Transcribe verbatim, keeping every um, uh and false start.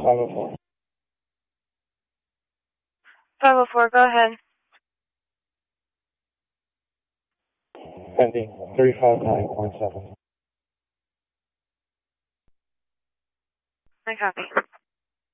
five oh four. five oh four, go ahead. Pending three five nine point seven. I copy.